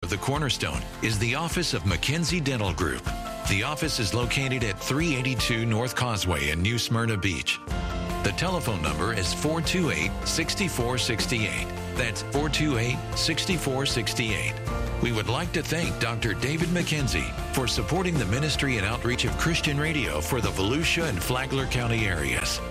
The Cornerstone is the office of McKenzie Dental Group. The office is located at 382 North Causeway in New Smyrna Beach. The telephone number is 428-6468. That's 428-6468. We would like to thank Dr. David McKenzie for supporting the ministry and outreach of Christian radio for the Volusia and Flagler County areas.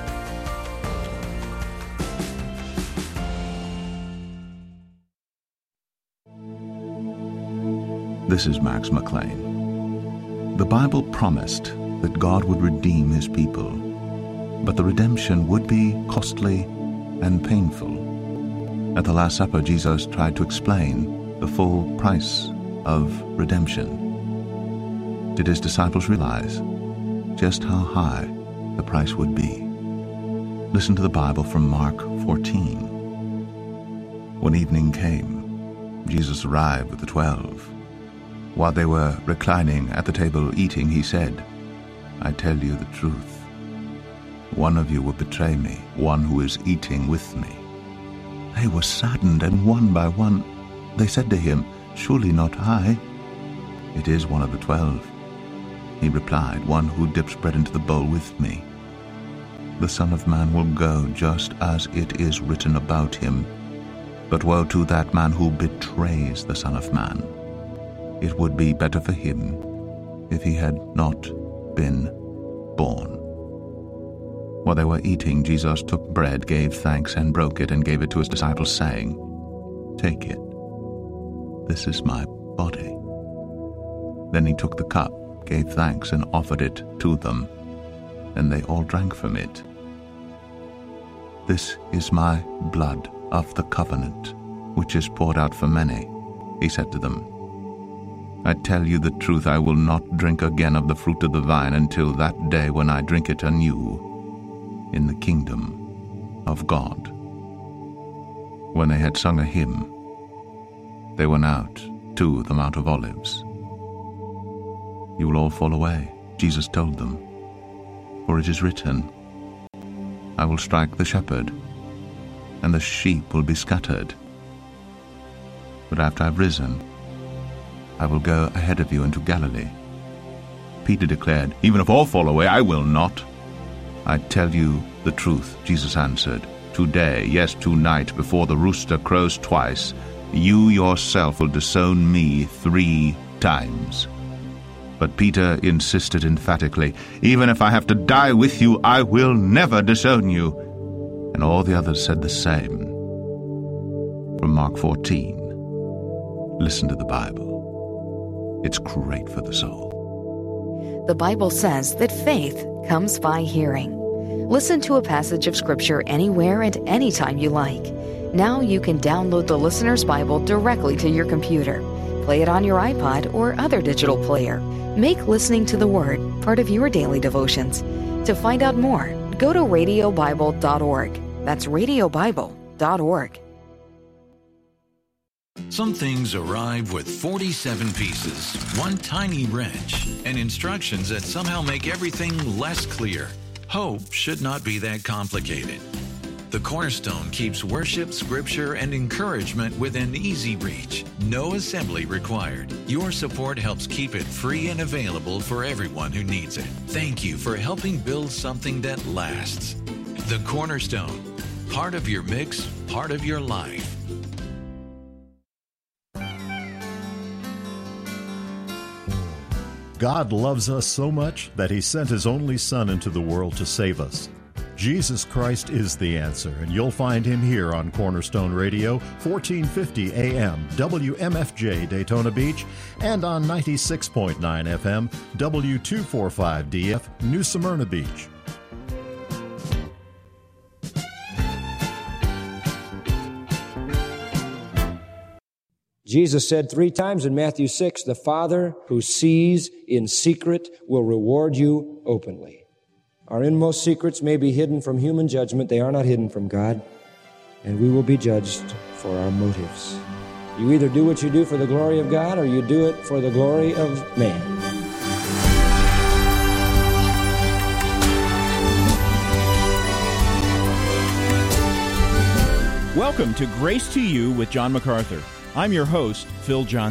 This is Max McLean. The Bible promised that God would redeem his people, but the redemption would be costly and painful. At the Last Supper, Jesus tried to explain the full price of redemption. Did his disciples realize just how high the price would be? Listen to the Bible from Mark 14. When evening came, Jesus arrived with the 12. While they were reclining at the table eating, he said, "I tell you the truth. One of you will betray me, one who is eating with me." They were saddened, and one by one they said to him, "Surely not I." "It is one of the 12. He replied, "one who dips bread into the bowl with me. The Son of Man will go just as it is written about him. But woe to that man who betrays the Son of Man. It would be better for him if he had not been born." While they were eating, Jesus took bread, gave thanks, and broke it, and gave it to his disciples, saying, "Take it. This is my body." Then he took the cup, gave thanks, and offered it to them, and they all drank from it. "This is my blood of the covenant, which is poured out for many," he said to them. "I tell you the truth, I will not drink again of the fruit of the vine until that day when I drink it anew in the kingdom of God." When they had sung a hymn, they went out to the Mount of Olives. "You will all fall away," Jesus told them, "for it is written, I will strike the shepherd, and the sheep will be scattered. But after I've risen, I will go ahead of you into Galilee." Peter declared, "Even if all fall away, I will not." "I tell you the truth," Jesus answered. "Today, yes, tonight, before the rooster crows twice, you yourself will disown me 3 times. But Peter insisted emphatically, "Even if I have to die with you, I will never disown you." And all the others said the same. From Mark 14. Listen to the Bible. It's great for the soul. The Bible says that faith comes by hearing. Listen to a passage of Scripture anywhere and anytime you like. Now you can download the Listener's Bible directly to your computer. Play it on your iPod or other digital player. Make listening to the Word part of your daily devotions. To find out more, go to radiobible.org. That's radiobible.org. Some things arrive with 47 pieces, one tiny wrench, and instructions that somehow make everything less clear. Hope should not be that complicated. The Cornerstone keeps worship, scripture, and encouragement within easy reach. No assembly required. Your support helps keep it free and available for everyone who needs it. Thank you for helping build something that lasts. The Cornerstone. Part of your mix, part of your life. God loves us so much that He sent His only Son into the world to save us. Jesus Christ is the answer, and you'll find Him here on Cornerstone Radio, 1450 AM, WMFJ Daytona Beach, and on 96.9 FM, W245DF, New Smyrna Beach. Jesus said 3 times in Matthew 6, "The Father who sees in secret will reward you openly." Our inmost secrets may be hidden from human judgment. They are not hidden from God, and we will be judged for our motives. You either do what you do for the glory of God, or you do it for the glory of man. Welcome to Grace to You with John MacArthur. I'm your host, Phil Johnson.